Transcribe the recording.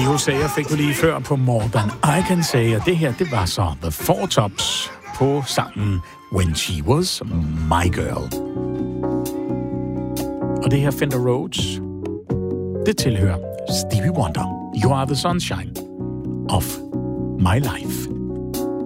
Sayer fik du lige før på More Than I Can Say, og det her, det var så The Four Tops på sangen When She Was My Girl. Og det her Fender Rhodes, det tilhører Stevie Wonder. You Are The Sunshine of My Life.